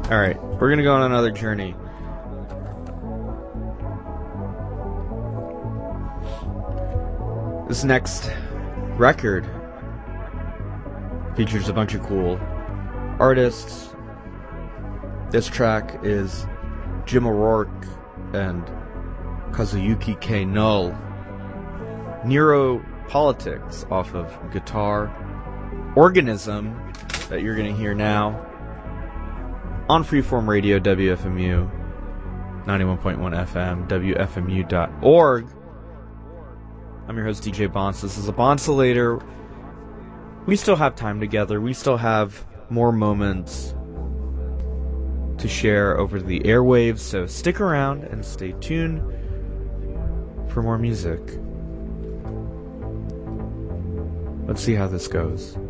Alright, we're gonna go on another journey. This next record features a bunch of cool artists. This track is Jim O'Rourke and Kazuyuki K. Null. Neuropolitics off of Guitar. Organism that you're going to hear now on Freeform Radio, WFMU 91.1 FM, WFMU.org. I'm your host, DJ Bonce. This is a Bonsolator. We still have time together. We still have more moments to share over the airwaves, so stick around and stay tuned for more music. Let's see how this goes.